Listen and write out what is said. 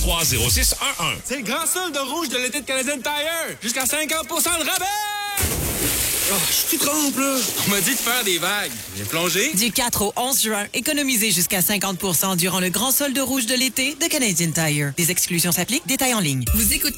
819-833-0611. C'est le grand solde de rouge de l'été de Canadian Tire. Jusqu'à 50% de rabais! Oh, je te trompe, là. On m'a dit de faire des vagues. J'ai plongé. Du 4 au 11 juin, économisez jusqu'à 50% durant le grand solde rouge de l'été de Canadian Tire. Des exclusions s'appliquent, détails en ligne. Vous écoutez